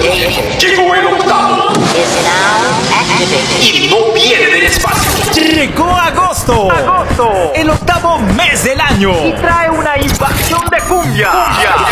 Llegó el octavo. Y no viene del espacio. Llegó agosto. El octavo mes del año. Y trae una invasión de cumbia.